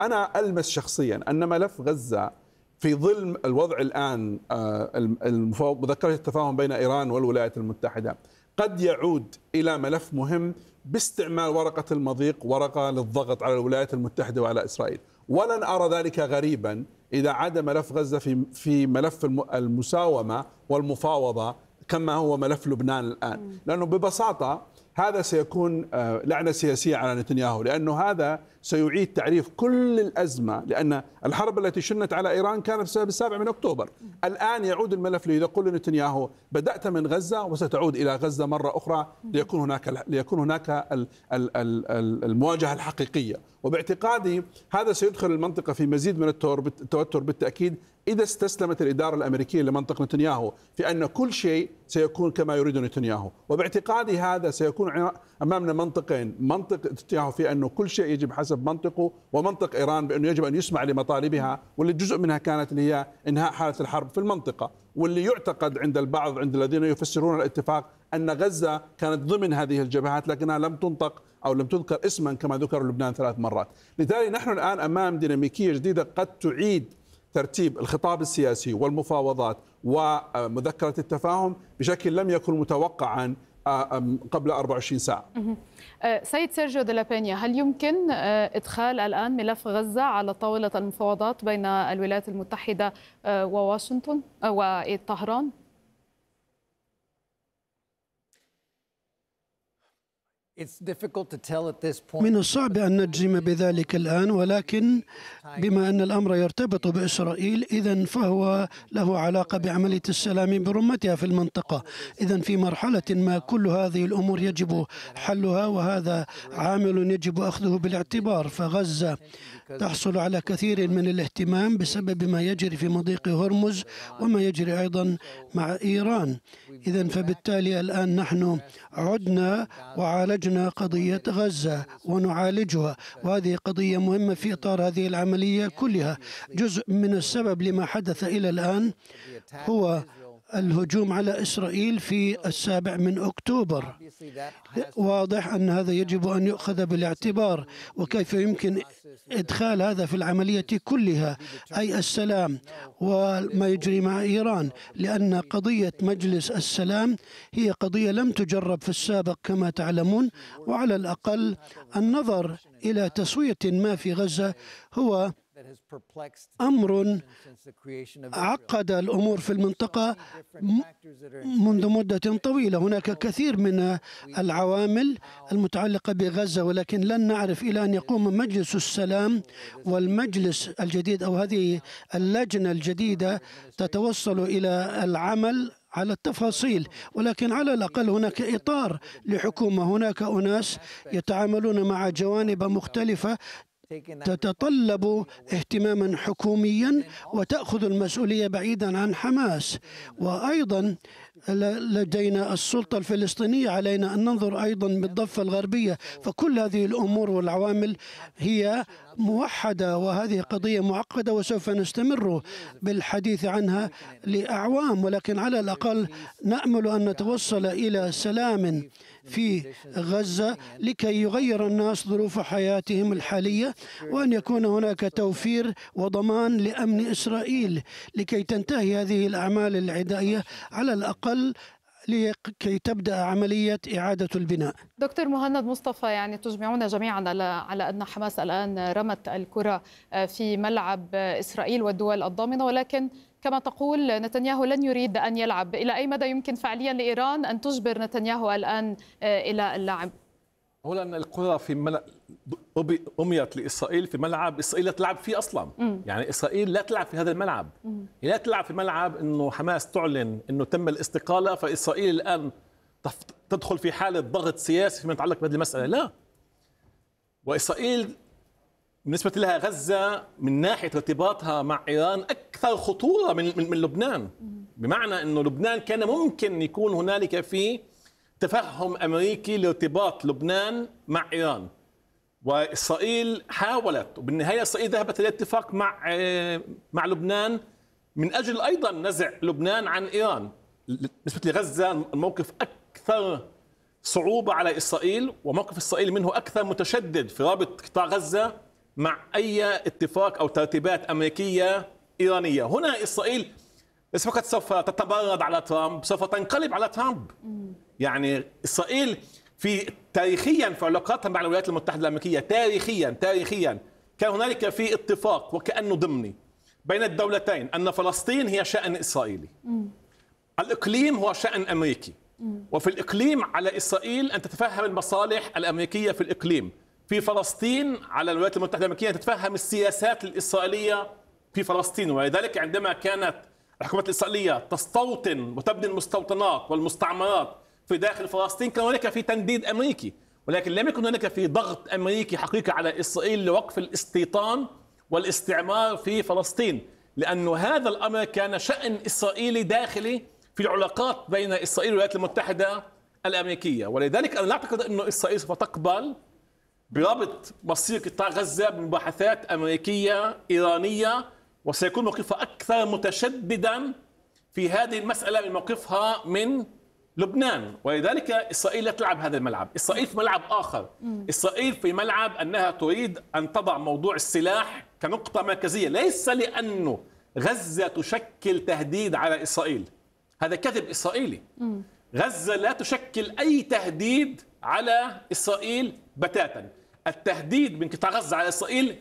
أنا ألمس شخصيا أن ملف غزة في ظل الوضع الآن، مذكرة التفاهم بين إيران والولايات المتحدة، قد يعود إلى ملف مهم باستعمال ورقة المضيق، ورقة للضغط على الولايات المتحدة وعلى إسرائيل. ولن أرى ذلك غريبا إذا عاد ملف غزة في ملف المساومة والمفاوضة كما هو ملف لبنان الآن، لأنه ببساطة هذا سيكون لعنة سياسية على نتنياهو، لأنه هذا سيعيد تعريف كل الأزمة، لأن الحرب التي شنت على إيران كانت بسبب 7 أكتوبر. الآن يعود الملف ليقول لنتنياهو بدأت من غزة وستعود إلى غزة مرة أخرى ليكون هناك المواجهة الحقيقية. وباعتقادي هذا سيدخل المنطقة في مزيد من التوتر بالتأكيد إذا استسلمت الإدارة الأمريكية لمنطق نتنياهو في أن كل شيء سيكون كما يريد نتنياهو. وباعتقادي هذا سيكون أمامنا منطقين: منطق نتنياهو في أنه كل شيء يجب حسب منطقه، ومنطق إيران بأنه يجب أن يسمع لمطالبها، واللي جزء منها كانت اللي هي إنهاء حالة الحرب في المنطقة، واللي يعتقد عند البعض، عند الذين يفسرون الاتفاق، أن غزة كانت ضمن هذه الجبهات لكنها لم تنطق أو لم تذكر اسما كما ذكر لبنان 3 مرات. لذلك نحن الآن أمام ديناميكية جديدة قد تعيد ترتيب الخطاب السياسي والمفاوضات ومذكرة التفاهم بشكل لم يكن متوقعا قبل 24 ساعة. سيد سيرجيو دي لا بينيا، هل يمكن إدخال الآن ملف غزة على طاولة المفاوضات بين الولايات المتحدة وواشنطن وطهران؟ من الصعب أن نجزم بذلك الآن، ولكن بما أن الأمر يرتبط بإسرائيل إذن فهو له علاقة بعملية السلام برمتها في المنطقة. إذن في مرحلة ما كل هذه الأمور يجب حلها، وهذا عامل يجب أخذه بالاعتبار. فغزة تحصل على كثير من الاهتمام بسبب ما يجري في مضيق هرمز وما يجري أيضا مع إيران. إذن فبالتالي الآن نحن عدنا وعالجنا قضية غزة ونعالجها، وهذه قضية مهمة في إطار هذه العملية كلها. جزء من السبب لما حدث إلى الآن هو الهجوم على إسرائيل في 7 أكتوبر. واضح أن هذا يجب أن يؤخذ بالاعتبار، وكيف يمكن إدخال هذا في العملية كلها، أي السلام وما يجري مع إيران، لأن قضية مجلس السلام هي قضية لم تجرب في السابق كما تعلمون. وعلى الأقل النظر إلى تسوية ما في غزة هو أمر عقد الأمور في المنطقة منذ مدة طويلة. هناك كثير من العوامل المتعلقة بغزة، ولكن لن نعرف إلى أن يقوم مجلس السلام والمجلس الجديد أو هذه اللجنة الجديدة تتوصل إلى العمل على التفاصيل. ولكن على الأقل هناك إطار لحكومة، هناك أناس يتعاملون مع جوانب مختلفة تتطلب اهتماما حكوميا وتأخذ المسؤولية بعيدا عن حماس. وأيضا لدينا السلطة الفلسطينية، علينا أن ننظر أيضا بالضفة الغربية. فكل هذه الأمور والعوامل هي موحدة، وهذه قضية معقدة وسوف نستمر بالحديث عنها لأعوام، ولكن على الأقل نأمل أن نتوصل إلى سلام في غزة لكي يغير الناس ظروف حياتهم الحالية، وأن يكون هناك توفير وضمان لأمن إسرائيل لكي تنتهي هذه الأعمال العدائية على الأقل لكي تبدأ عملية إعادة البناء. دكتور مهند مصطفى، يعني تجمعون جميعا على أن حماس الآن رمت الكرة في ملعب إسرائيل والدول الضامنة، ولكن كما تقول نتنياهو لن يريد أن يلعب. إلى أي مدى يمكن فعليا لإيران أن تجبر نتنياهو الآن إلى اللعب؟ أولا الكرة في أميت لإسرائيل في ملعب إسرائيل لا تلعب فيه أصلا. يعني إسرائيل لا تلعب في هذا الملعب. لا تلعب في ملعب أنه حماس تعلن أنه تم الاستقالة فإسرائيل الآن تدخل في حالة ضغط سياسي فيما يتعلق بهذه المسألة. لا، وإسرائيل بالنسبة لها غزة من ناحية ارتباطها مع إيران أكثر خطورة من لبنان، بمعنى أنه لبنان كان ممكن يكون هنالك فيه تفهم أمريكي لارتباط لبنان مع إيران، وإسرائيل حاولت، وبالنهاية إسرائيل ذهبت إلى اتفاق مع لبنان من أجل أيضا نزع لبنان عن إيران. بالنسبة لغزة الموقف أكثر صعوبة على إسرائيل، وموقف إسرائيل منه أكثر متشدد في رابط قطاع غزة مع أي اتفاق أو ترتيبات أمريكية إيرانية. هنا إسرائيل ليس فقط سوف تتمرد على ترامب، سوف تنقلب على ترامب. يعني إسرائيل تاريخيا في علاقاتها مع الولايات المتحدة الأمريكية تاريخيا كان هنالك في اتفاق وكأنه ضمني بين الدولتين أن فلسطين هي شأن إسرائيلي، الإقليم هو شأن أمريكي، وفي الإقليم على إسرائيل أن تتفهم المصالح الأمريكية في الإقليم، في فلسطين على الولايات المتحدة الأمريكية أن تتفهم السياسات الإسرائيلية في فلسطين. ولذلك عندما كانت الحكومة الإسرائيلية تستوطن وتبني المستوطنات والمستعمرات في داخل فلسطين كان هناك في تنديد أمريكي، ولكن لم يكن هناك في ضغط أمريكي حقيقي على إسرائيل لوقف الاستيطان والاستعمار في فلسطين، لأن هذا الأمر كان شأن إسرائيلي داخلي في العلاقات بين إسرائيل والولايات المتحدة الأمريكية. ولذلك أنا لا أعتقد أن إسرائيل سوف تقبل بربط مصير قطاع غزة بمباحثات أمريكية إيرانية، وسيكون موقفها أكثر متشددا في هذه المسألة من موقفها من لبنان. ولذلك إسرائيل لا تلعب هذا الملعب، إسرائيل في ملعب آخر. إسرائيل في ملعب أنها تريد أن تضع موضوع السلاح كنقطة مركزية، ليس لأنه غزة تشكل تهديد على إسرائيل، هذا كذب إسرائيلي. غزة لا تشكل أي تهديد على إسرائيل بتاتا. التهديد من قطاع غزة على إسرائيل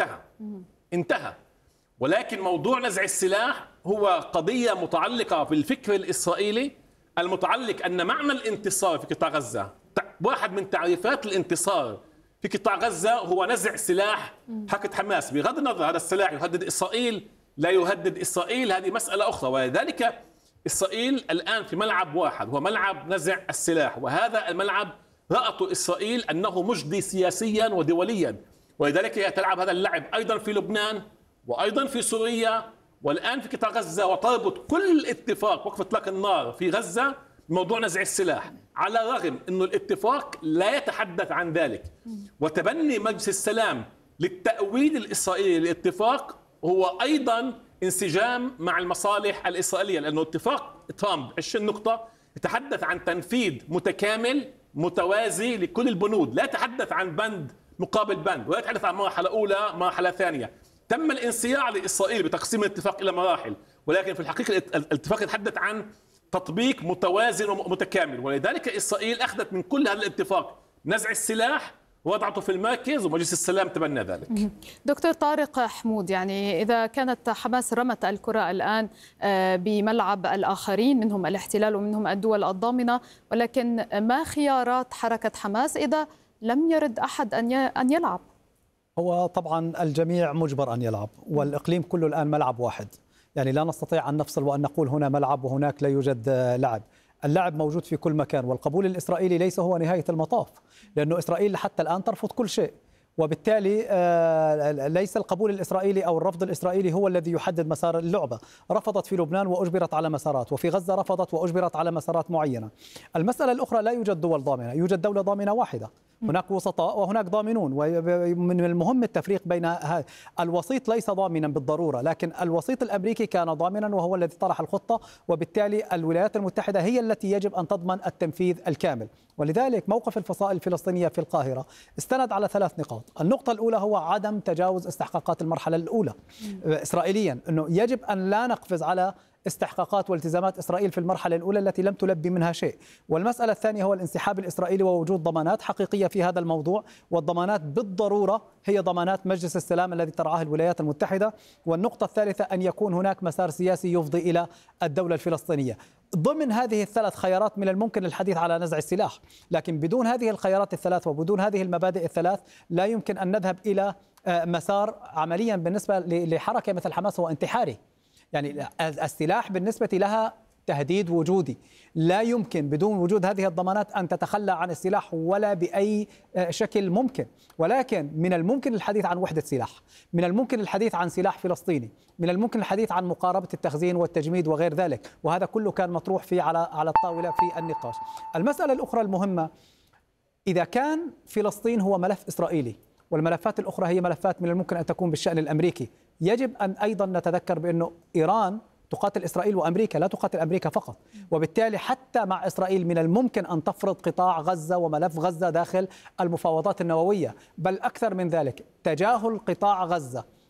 انتهى. ولكن موضوع نزع السلاح هو قضية متعلقة بالفكر الإسرائيلي المتعلق أن معنى الانتصار في قطاع غزة، واحد من تعريفات الانتصار في قطاع غزة هو نزع سلاح حركة حماس، بغض النظر هذا السلاح يهدد إسرائيل لا يهدد إسرائيل هذه مسألة أخرى. ولذلك إسرائيل الآن في ملعب واحد هو ملعب نزع السلاح، وهذا الملعب رأته إسرائيل أنه مجدي سياسيا ودوليا، ولذلك هي تلعب هذا اللعب أيضا في لبنان وأيضا في سوريا والآن في قطاع غزة، وتربط كل اتفاق وقف إطلاق النار في غزة بموضوع نزع السلاح، على الرغم أن الاتفاق لا يتحدث عن ذلك. وتبني مجلس السلام للتأويل الإسرائيلي للاتفاق هو أيضا انسجام مع المصالح الإسرائيلية، لأنه اتفاق ترامب 20 نقطة يتحدث عن تنفيذ متكامل متوازي لكل البنود، لا يتحدث عن بند مقابل بند، ولا يتحدث عن مرحلة أولى مرحلة ثانية. تم الانصياع لإسرائيل بتقسيم الاتفاق إلى مراحل، ولكن في الحقيقة الاتفاق يتحدث عن تطبيق متوازن ومتكامل. ولذلك إسرائيل أخذت من كل هذا الاتفاق نزع السلاح ووضعته في المركز، ومجلس السلام تبنى ذلك. دكتور طارق حمود، يعني إذا كانت حماس رمت الكرة الآن بملعب الآخرين منهم الاحتلال ومنهم الدول الضامنة، ولكن ما خيارات حركة حماس إذا لم يرد أحد أن يلعب؟ هو طبعا الجميع مجبر أن يلعب، والإقليم كله الآن ملعب واحد، يعني لا نستطيع أن نفصل وأن نقول هنا ملعب وهناك لا يوجد لعب. اللعب موجود في كل مكان، والقبول الإسرائيلي ليس هو نهاية المطاف، لأنه إسرائيل حتى الآن ترفض كل شيء، وبالتالي ليس القبول الإسرائيلي أو الرفض الإسرائيلي هو الذي يحدد مسار اللعبة. رفضت في لبنان وأجبرت على مسارات، وفي غزة رفضت وأجبرت على مسارات معينة. المسألة الأخرى لا يوجد دول ضامنة، يوجد دولة ضامنة واحدة، هناك وسطاء وهناك ضامنون، ومن المهم التفريق بين الوسيط ليس ضامنا بالضرورة، لكن الوسيط الأمريكي كان ضامنا وهو الذي طرح الخطة، وبالتالي الولايات المتحدة هي التي يجب أن تضمن التنفيذ الكامل. ولذلك موقف الفصائل الفلسطينية في القاهرة استند على 3 نقاط. النقطة الأولى هو عدم تجاوز استحقاقات المرحلة الأولى إسرائيليا، أنه يجب أن لا نقفز على استحقاقات والتزامات إسرائيل في المرحلة الأولى التي لم تلبي منها شيء. والمسألة الثانية هو الانسحاب الإسرائيلي ووجود ضمانات حقيقية في هذا الموضوع، والضمانات بالضرورة هي ضمانات مجلس السلام الذي ترعاه الولايات المتحدة. والنقطة الثالثة أن يكون هناك مسار سياسي يفضي إلى الدولة الفلسطينية. ضمن هذه ال3 خيارات من الممكن الحديث على نزع السلاح، لكن بدون هذه الخيارات ال3 وبدون هذه المبادئ ال3 لا يمكن أن نذهب إلى مسار عمليا بالنسبة لحركة مثل حماس هو انتحاري. يعني السلاح بالنسبة لها تهديد وجودي، لا يمكن بدون وجود هذه الضمانات أن تتخلى عن السلاح ولا بأي شكل ممكن. ولكن من الممكن الحديث عن وحدة سلاح، من الممكن الحديث عن سلاح فلسطيني، من الممكن الحديث عن مقاربة التخزين والتجميد وغير ذلك، وهذا كله كان مطروح فيه على الطاولة في النقاش. المسألة الأخرى المهمة، إذا كان فلسطين هو ملف إسرائيلي والملفات الأخرى هي ملفات من الممكن أن تكون بالشأن الأمريكي، يجب أن أيضا نتذكر بأنه إيران تقاتل إسرائيل وأمريكا، لا تقاتل أمريكا فقط. وبالتالي حتى مع إسرائيل من الممكن أن تفرض قطاع غزة وملف غزة داخل المفاوضات النووية، بل أكثر من ذلك تجاهل قطاع غزة